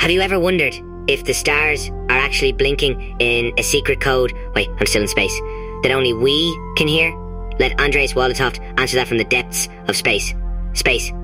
Have you ever wondered if the stars are actually blinking in a secret code? Wait, I'm still in space. That only we can hear? Let Andreas Wallentoft answer that from the depths of space. Space.